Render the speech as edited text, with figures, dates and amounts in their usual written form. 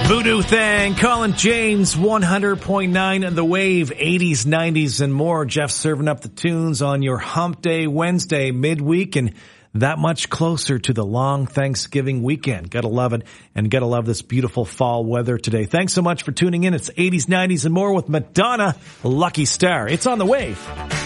Voodoo Thang, Colin James, 100.9 The Wave, 80s, 90s, and more. Jeff serving up the tunes on your Hump Day Wednesday midweek and that much closer to the long Thanksgiving weekend. Gotta love it, and gotta love this beautiful fall weather today. Thanks so much for tuning in. It's 80s, 90s, and more with Madonna, Lucky Star. It's on the Wave.